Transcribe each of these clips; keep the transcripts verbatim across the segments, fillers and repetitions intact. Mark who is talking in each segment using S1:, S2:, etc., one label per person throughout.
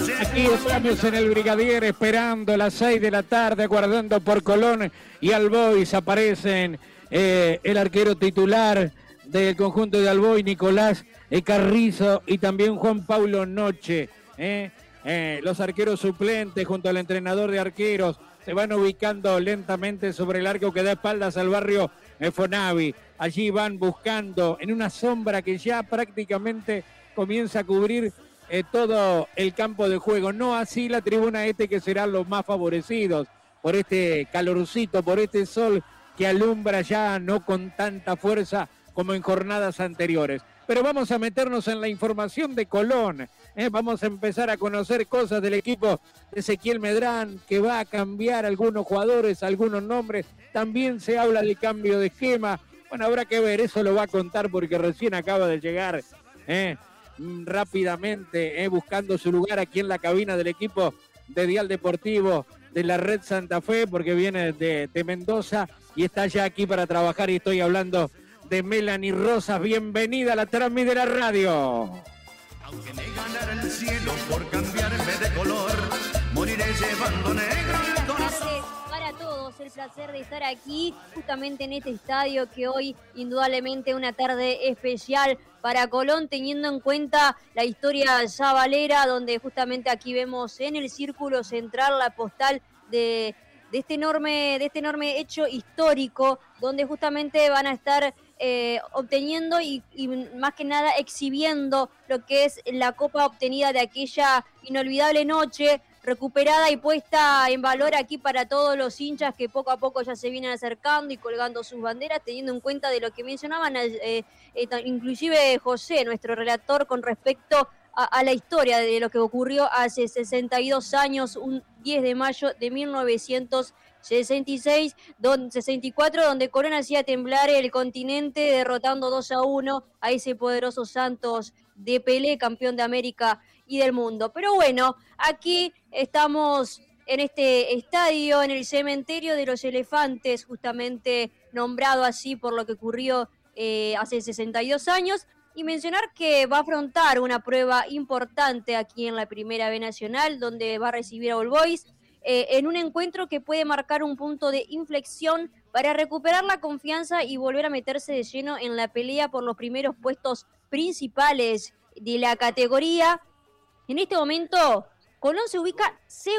S1: Aquí estamos en el Brigadier esperando las seis de la tarde, aguardando por Colón y Albois. Aparecen eh, el arquero titular del conjunto de Albois, Nicolás eh, Carrizo, y también Juan Paulo Noche. Eh, eh, los arqueros suplentes junto al entrenador de arqueros se van ubicando lentamente sobre el arco que da espaldas al barrio eh, Fonavi. Allí van buscando en una sombra que ya prácticamente comienza a cubrir Eh, todo el campo de juego, no así la tribuna este, que serán los más favorecidos por este calorcito, por este sol que alumbra ya no con tanta fuerza como en jornadas anteriores. Pero vamos a meternos en la información de Colón, ¿eh? Vamos a empezar a conocer cosas del equipo de Ezequiel Medrán, que va a cambiar algunos jugadores, algunos nombres, también se habla del cambio de esquema. Bueno, habrá que ver, eso lo va a contar porque recién acaba de llegar, ¿eh? rápidamente, eh, buscando su lugar aquí en la cabina del equipo de Dial Deportivo de la Red Santa Fe, porque viene de, de Mendoza y está ya aquí para trabajar, y estoy hablando de Melanie Rosas. Bienvenida a la Transmi de la radio.
S2: Aunque me ganara el cielo por cambiarme de color, moriré llevando negro el corazón.
S3: Para todos, el placer de estar aquí justamente en este estadio, que hoy indudablemente una tarde especial para Colón, teniendo en cuenta la historia sabalera, donde justamente aquí vemos en el círculo central la postal de, de, este, enorme, de este enorme hecho histórico, donde justamente van a estar eh, obteniendo y, y más que nada exhibiendo lo que es la copa obtenida de aquella inolvidable noche, recuperada y puesta en valor aquí para todos los hinchas que poco a poco ya se vienen acercando y colgando sus banderas, teniendo en cuenta de lo que mencionaban, eh, eh, inclusive José, nuestro relator, con respecto a, a la historia de lo que ocurrió hace sesenta y dos años, un diez de mayo de mil novecientos sesenta y seis, don, sesenta y cuatro, donde Colón hacía temblar el continente derrotando dos a uno a ese poderoso Santos de Pelé, campeón de América y del mundo. Pero bueno, aquí estamos en este estadio, en el cementerio de los elefantes, justamente nombrado así por lo que ocurrió eh, hace sesenta y dos años, y mencionar que va a afrontar una prueba importante aquí en la Primera B Nacional, donde va a recibir a All Boys, eh, en un encuentro que puede marcar un punto de inflexión para recuperar la confianza y volver a meterse de lleno en la pelea por los primeros puestos principales de la categoría. En este momento, Colón se ubica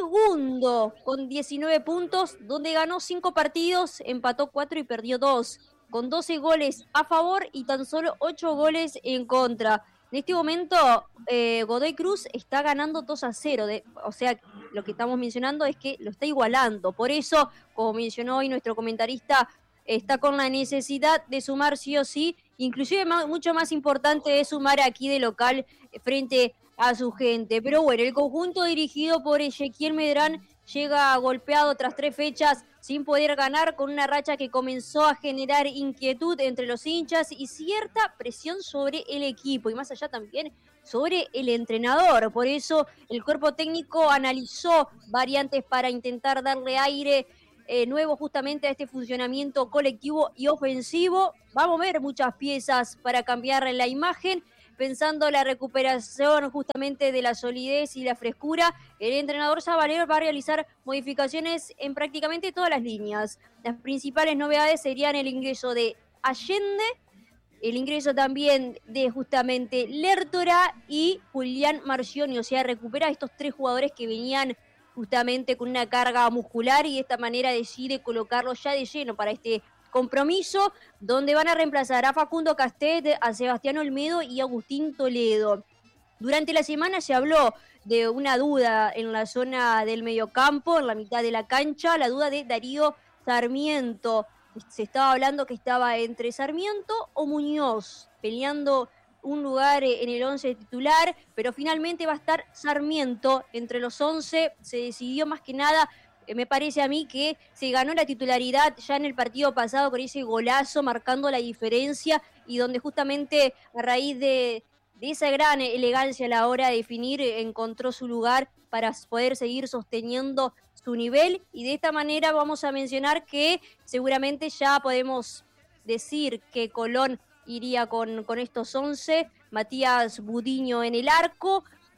S3: segundo con diecinueve puntos, donde ganó cinco partidos, empató cuatro y perdió dos, con doce goles a favor y tan solo ocho goles en contra. En este momento, eh, Godoy Cruz está ganando dos a cero, de, o sea, lo que estamos mencionando es que lo está igualando. Por eso, como mencionó hoy nuestro comentarista, está con la necesidad de sumar sí o sí, inclusive más, mucho más importante es sumar aquí de local frente a su gente. Pero bueno, el conjunto dirigido por Ezequiel Medrán llega golpeado tras tres fechas sin poder ganar, con una racha que comenzó a generar inquietud entre los hinchas y cierta presión sobre el equipo, y más allá también sobre el entrenador. Por eso el cuerpo técnico analizó variantes para intentar darle aire eh, nuevo justamente a este funcionamiento colectivo y ofensivo. Va a mover muchas piezas para cambiar la imagen, pensando la recuperación justamente de la solidez y la frescura. El entrenador sabalero va a realizar modificaciones en prácticamente todas las líneas. Las principales novedades serían el ingreso de Allende, el ingreso también de justamente Lertora y Julián Marcioni, o sea, recupera a estos tres jugadores que venían justamente con una carga muscular, y de esta manera decide colocarlos ya de lleno para este compromiso, donde van a reemplazar a Facundo Castet, a Sebastián Olmedo y a Agustín Toledo. Durante la semana se habló de una duda en la zona del mediocampo, en la mitad de la cancha, la duda de Darío Sarmiento. Se estaba hablando que estaba entre Sarmiento o Muñoz, peleando un lugar en el once titular, pero finalmente va a estar Sarmiento entre los once. Se decidió más que nada, me parece a mí, que se ganó la titularidad ya en el partido pasado con ese golazo marcando la diferencia, y donde justamente a raíz de, de esa gran elegancia a la hora de definir encontró su lugar para poder seguir sosteniendo su nivel. Y de esta manera vamos a mencionar que seguramente ya podemos decir que Colón iría con, con estos once. Matías Budiño en el arco,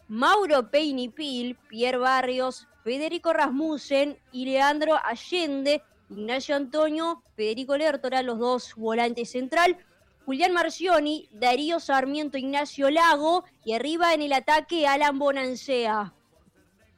S3: Mauro Peinipil, Pierre Barrios, Federico Rasmussen y Leandro Allende, Ignacio Antonio, Federico Lertora, los dos volantes central, Julián Marcioni, Darío Sarmiento, Ignacio Lago y arriba en el ataque Alan Bonancea.